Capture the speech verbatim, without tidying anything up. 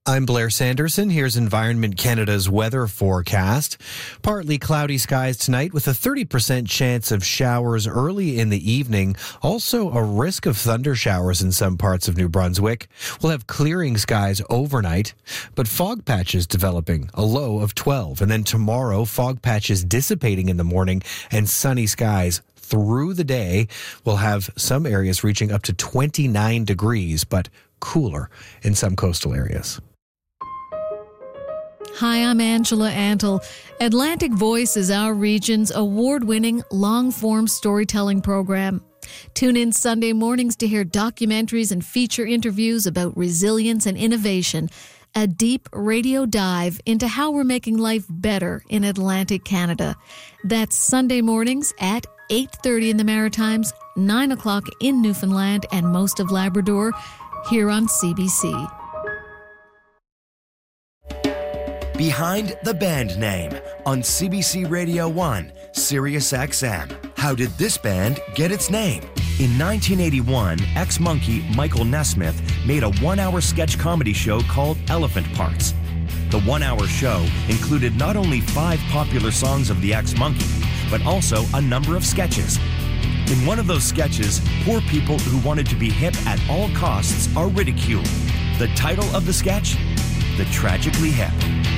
I'm Blair Sanderson. Here's Environment Canada's weather forecast. Partly cloudy skies tonight with a thirty percent chance of showers early in the evening. Also a risk of thunder showers in some parts of New Brunswick. We'll have clearing skies overnight, but fog patches developing, a low of twelve. And then tomorrow, fog patches dissipating in the morning and sunny skies through the day. We'll have some areas reaching up to twenty-nine degrees, but cooler in some coastal areas. Hi, I'm Angela Antle. Atlantic Voice is our region's award-winning long-form storytelling program. Tune in Sunday mornings to hear documentaries and feature interviews about resilience and innovation. A deep radio dive into how we're making life better in Atlantic Canada. That's Sunday mornings at eight thirty in the Maritimes, nine o'clock in Newfoundland and most of Labrador, here on C B C. Behind the Band Name on C B C Radio one, Sirius X M. How did this band get its name? In nineteen eighty-one, ex-Monkey Michael Nesmith made a one-hour sketch comedy show called Elephant Parts. The one-hour show included not only five popular songs of the ex-Monkey, but also a number of sketches. In one of those sketches, poor people who wanted to be hip at all costs are ridiculed. The title of the sketch? The Tragically Hip.